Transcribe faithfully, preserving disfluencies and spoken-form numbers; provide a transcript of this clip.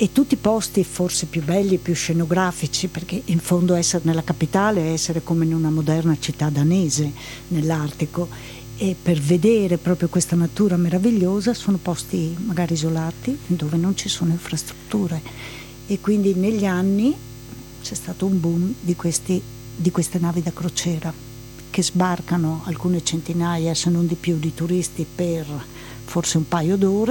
e tutti i posti forse più belli, più scenografici, perché in fondo essere nella capitale è essere come in una moderna città danese nell'Artico, e per vedere proprio questa natura meravigliosa sono posti magari isolati dove non ci sono infrastrutture, e quindi negli anni c'è stato un boom di, questi, di queste navi da crociera che sbarcano alcune centinaia se non di più di turisti per forse un paio d'ore